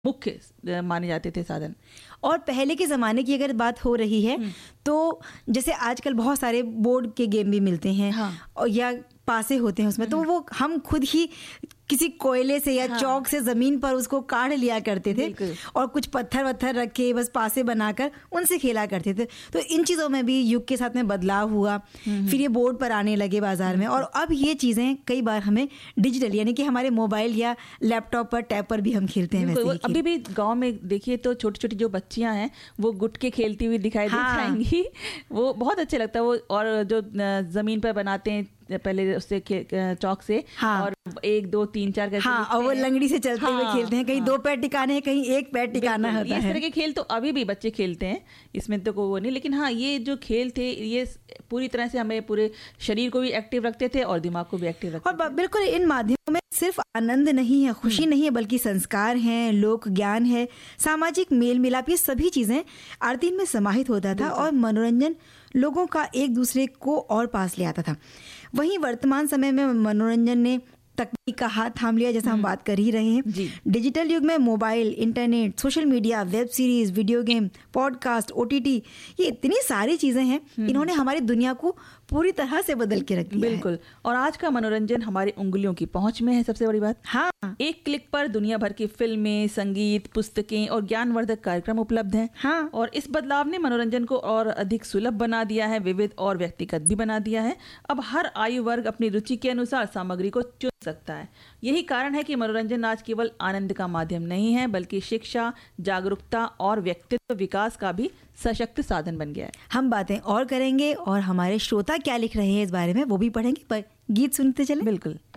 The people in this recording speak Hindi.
मुख्य माने जाते थे साधन। और पहले के ज़माने की अगर बात हो रही है तो जैसे आजकल बहुत सारे बोर्ड के गेम भी मिलते हैं, हाँ। और या पासे होते हैं उसमें, तो वो हम खुद ही किसी कोयले से या चौक से ज़मीन पर उसको काढ़ लिया करते थे और कुछ पत्थर वत्थर रख के बस पासे बनाकर उनसे खेला करते थे। तो इन चीज़ों में भी युग के साथ में बदलाव हुआ, फिर ये बोर्ड पर आने लगे बाजार में, और अब ये चीज़ें कई बार हमें डिजिटल यानी कि हमारे मोबाइल या लैपटॉप पर, टैब पर भी हम खेलते हैं। वैसे अभी भी गांव में देखिए तो छोटी छोटी जो बच्चियां हैं वो गुटके खेलती हुई दिखाई जाएंगी, वो बहुत अच्छा लगता है वो। और जो जमीन पर बनाते हैं पहले उससे चौक से, और 1 2 3 4 करके, और वो लंगड़ी से चलते हुए खेलते हैं, कहीं 2 पैर टिकाने हैं, कहीं 1 पैर टिकाना होता है। इस तरह के खेल तो अभी भी बच्चे खेलते हैं, इसमें तो कोई वो नहीं। लेकिन हाँ, ये जो खेल थे ये पूरी तरह से हमें पूरे शरीर को भी एक्टिव रखते थे और दिमाग को भी एक्टिव रखते थे। और बिल्कुल इन माध्यमों में सिर्फ आनंद नहीं है, खुशी नहीं है, बल्कि संस्कार हैं, लोक ज्ञान है, सामाजिक मेल मिलाप, ये सभी चीजें आरती में समाहित होता था और मनोरंजन लोगों का एक दूसरे को और पास ले आता था। वहीं वर्तमान समय में मनोरंजन ने तकनीक का हाथ थाम लिया, जैसा हम बात कर ही रहे हैं। डिजिटल युग में mobile, internet, social media, web series, video game, podcast, OTT, ये इतनी सारी चीजें हैं, इन्होंने हमारी दुनिया को पूरी तरह से बदल के रख दिया। बिल्कुल। और आज का मनोरंजन हमारी उंगलियों की पहुंच में है, सबसे बड़ी बात। हाँ, एक क्लिक पर दुनिया भर की फिल्में, संगीत, पुस्तकें और ज्ञानवर्धक कार्यक्रम उपलब्ध हैं। हाँ। और इस बदलाव ने मनोरंजन को और अधिक सुलभ बना दिया है, विविध और व्यक्तिगत भी बना दिया है। अब हर आयु वर्ग अपनी रुचि के अनुसार सामग्री को चुन सकता है। यही कारण है कि मनोरंजन आज केवल आनंद का माध्यम नहीं है, बल्कि शिक्षा, जागरूकता और व्यक्तित्व विकास का भी सशक्त साधन बन गया है। हम बातें और करेंगे और हमारे श्रोता क्या लिख रहे हैं इस बारे में वो भी पढ़ेंगे, पर गीत सुनते चले। बिल्कुल।